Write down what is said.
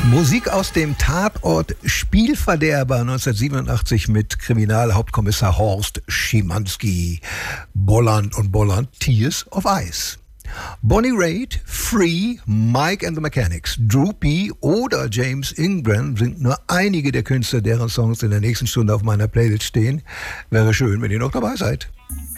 Musik aus dem Tatort Spielverderber 1987 mit Kriminalhauptkommissar Horst Schimanski. Bolland und Bolland, Tears of Ice. Bonnie Raitt, Free, Mike and the Mechanics, Droopy oder James Ingram sind nur einige der Künstler, deren Songs in der nächsten Stunde auf meiner Playlist stehen. Wäre schön, wenn ihr noch dabei seid.